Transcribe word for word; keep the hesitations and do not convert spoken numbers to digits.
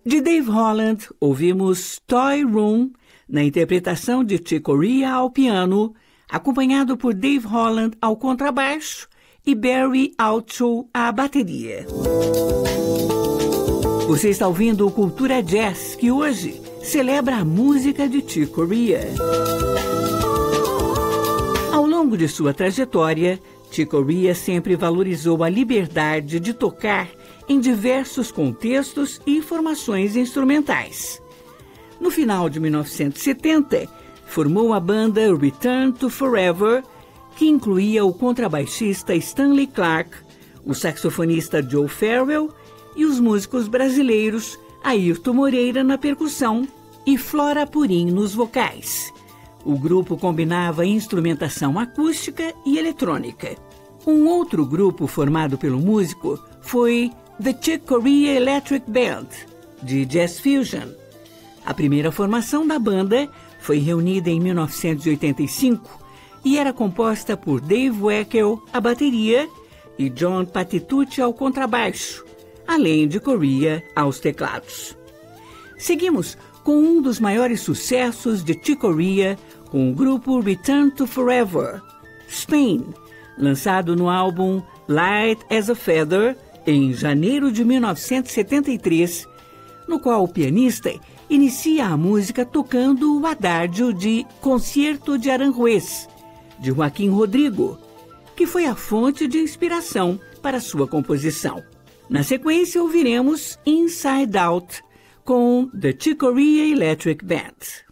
De Dave Holland, ouvimos Toy Room, na interpretação de Chick Corea ao piano, acompanhado por Dave Holland ao contrabaixo e Barry Altschul à bateria. Você está ouvindo o Cultura Jazz, que hoje celebra a música de Chick Corea. Ao longo de sua trajetória, Chick Corea sempre valorizou a liberdade de tocar em diversos contextos e formações instrumentais. No final de mil novecentos e setenta, formou a banda Return to Forever, que incluía o contrabaixista Stanley Clarke, o saxofonista Joe Farrell e os músicos brasileiros Ayrton Moreira na percussão e Flora Purim nos vocais. O grupo combinava instrumentação acústica e eletrônica. Um outro grupo formado pelo músico foi The Chick Corea Electric Band, de Jazz Fusion. A primeira formação da banda foi reunida em mil novecentos e oitenta e cinco e era composta por Dave Weckl à bateria e John Patitucci ao contrabaixo, além de Corea aos teclados. Seguimos com um dos maiores sucessos de Chick Corea com o grupo Return to Forever, Spain, lançado no álbum Light as a Feather, em janeiro de mil novecentos e setenta e três, no qual o pianista inicia a música tocando o adágio de Concierto de Aranjuez, de Joaquim Rodrigo, que foi a fonte de inspiração para sua composição. Na sequência, ouviremos Inside Out, com The Chick Corea Electric Band.